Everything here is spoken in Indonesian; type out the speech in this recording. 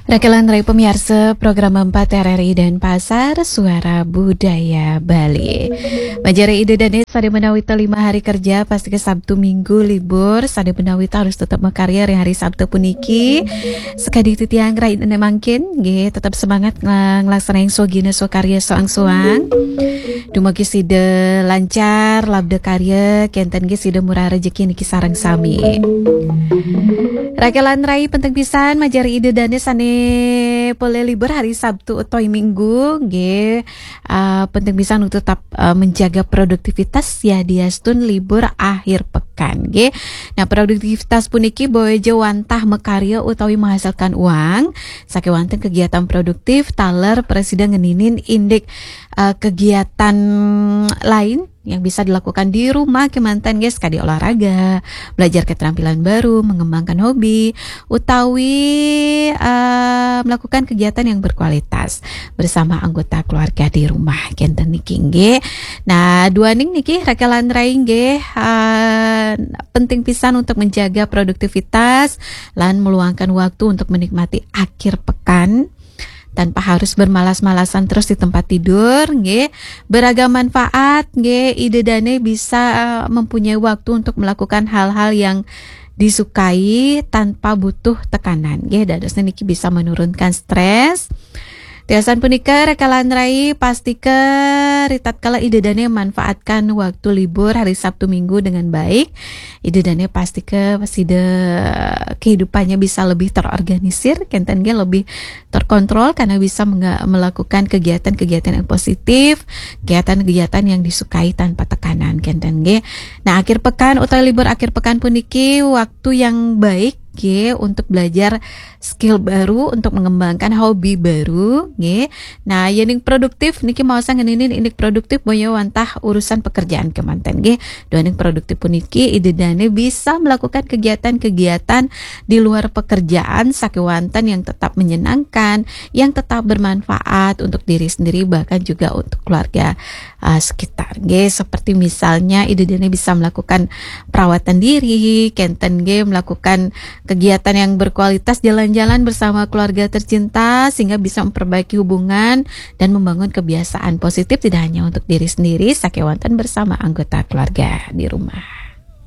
Rekelan Rai pemirsa program 4 RRI dan Pasar Suara Budaya Bali. Majari ide dan sade menawita 5 hari kerja pasti ke Sabtu Minggu libur. Sade menawita harus tetap makarya hari Sabtu puniki. Sekadi titiang rai mangkin nggih tetap semangat nglaksanain sogina so karya soang-soang. Dumagi side lancar labda karya kenten ge side murah rezeki niki sareng sami. Rakelan Rai penting pisan majari ide dane sane boleh libur hari Sabtu atau Minggu nggih. Penting pisan untuk tetap menjaga produktivitas ya diastun libur akhir pekan nggih. Nah, produktivitas puniki boeje wantah mekarya utawi menghasilkan uang. Sake wonten kegiatan produktif taler presiden ngeninin indek kegiatan lain yang bisa dilakukan di rumah kemantan guys, kadi olahraga, belajar keterampilan baru, mengembangkan hobi, utawi melakukan kegiatan yang berkualitas bersama anggota keluarga di rumah kenten niki nggih. Nah, dua ning niki Rakelan Rai nggih penting pisan untuk menjaga produktivitas lan meluangkan waktu untuk menikmati akhir pekan tanpa harus bermalas-malasan terus di tempat tidur nggih. Beragam manfaat nggih, ide dane bisa mempunyai waktu untuk melakukan hal-hal yang disukai tanpa butuh tekanan nggih. Dadosna niki bisa menurunkan stres. Tiasan punika Rekelan Rai pasti ke ritat kala ide dane manfaatkan waktu libur hari Sabtu Minggu dengan baik. Ide dane pasti ke paside kehidupannya bisa lebih terorganisir, kenten ge lebih terkontrol karena bisa melakukan kegiatan-kegiatan yang positif, kegiatan-kegiatan yang disukai tanpa tekanan kenten ge. Nah, akhir pekan utawi libur akhir pekan puniki waktu yang baik untuk belajar skill baru, untuk mengembangkan hobi baru nggih. Nah, yening produktif niki mau ngeninin indik produktif boyo wantah urusan pekerjaan kemanten nggih. Doaning produktif puniki ide dane bisa melakukan kegiatan-kegiatan di luar pekerjaan sakewanten yang tetap menyenangkan, yang tetap bermanfaat untuk diri sendiri bahkan juga untuk keluarga sekitar nggih. Seperti misalnya ide dane bisa melakukan perawatan diri, kenten nggih melakukan kegiatan yang berkualitas, jalan-jalan bersama keluarga tercinta sehingga bisa memperbaiki hubungan dan membangun kebiasaan positif tidak hanya untuk diri sendiri, sakewanten bersama anggota keluarga di rumah.